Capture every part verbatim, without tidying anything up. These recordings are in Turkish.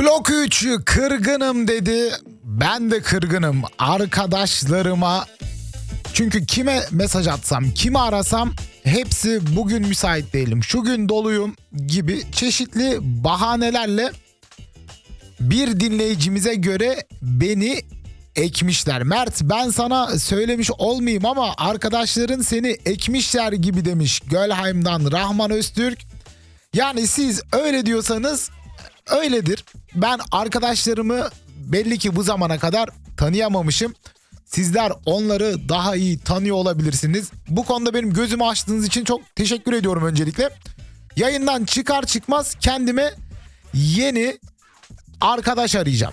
Blok üç kırgınım dedi. Ben de kırgınım arkadaşlarıma. Çünkü kime mesaj atsam, kimi arasam hepsi bugün müsait değilim, şu gün doluyum gibi çeşitli bahanelerle bir dinleyicimize göre beni ekmişler. Mert, ben sana söylemiş olmayayım ama arkadaşların seni ekmişler gibi demiş Gölheim'dan Rahman Öztürk. Yani siz öyle diyorsanız öyledir. Ben arkadaşlarımı belli ki bu zamana kadar tanıyamamışım. Sizler onları daha iyi tanıyor olabilirsiniz. Bu konuda benim gözümü açtığınız için çok teşekkür ediyorum öncelikle. Yayından çıkar çıkmaz kendime yeni arkadaş arayacağım.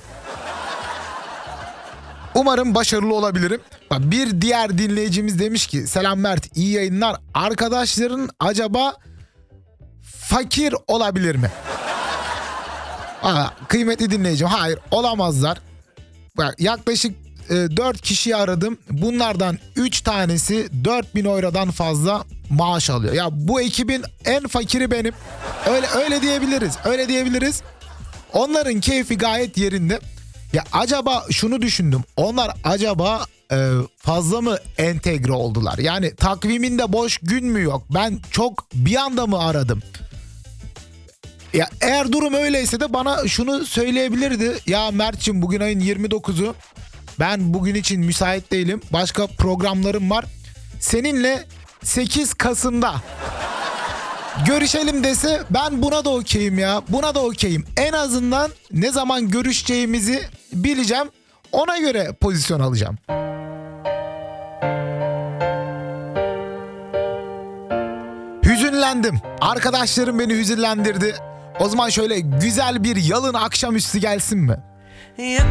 Umarım başarılı olabilirim. Bir diğer dinleyicimiz demiş ki selam Mert, iyi yayınlar. Arkadaşların acaba fakir olabilir mi? Aa, kıymetli dinleyicim, hayır olamazlar. Yaklaşık e, dört kişiyi aradım. Bunlardan üç tanesi dört bin eurodan fazla maaş alıyor. Ya bu ekibin en fakiri benim. Öyle öyle diyebiliriz. Öyle diyebiliriz. Onların keyfi gayet yerinde. Ya acaba şunu düşündüm. Onlar acaba e, fazla mı entegre oldular? Yani takviminde boş gün mü yok? Ben çok bir anda mı aradım? Ya eğer durum öyleyse de bana şunu söyleyebilirdi. Ya Mert'cim, bugün ayın yirmi dokuzu. Ben bugün için müsait değilim. Başka programlarım var. Seninle sekiz Kasım'da görüşelim dese ben buna da okeyim ya. Buna da okeyim. En azından ne zaman görüşeceğimizi bileceğim. Ona göre pozisyon alacağım. Hüzünlendim. Arkadaşlarım beni hüzünlendirdi. O zaman şöyle güzel bir yalın akşamüstü gelsin mi?